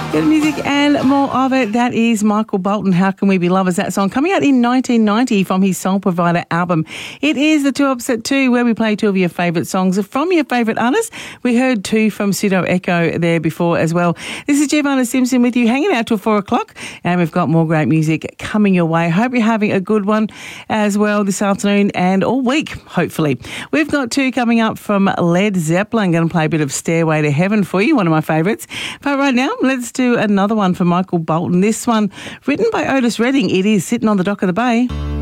Good music and more of it. That is Michael Bolton, How Can We Be Lovers? That song coming out in 1990 from his Soul Provider album. It is the 2 Opposite 2, where we play 2 of your favourite songs from your favourite artists. We heard 2 from Pseudo Echo there before as well. This is Giovanna Simpson with you, hanging out till 4 o'clock, and we've got more great music coming your way. Hope you're having a good one as well this afternoon and all week, hopefully. We've got 2 coming up from Led Zeppelin. Going to play a bit of Stairway to Heaven for you, one of my favourites. But right now, let's do another one for Michael Bolton. This one written by Otis Redding. It is Sitting on the Dock of the Bay.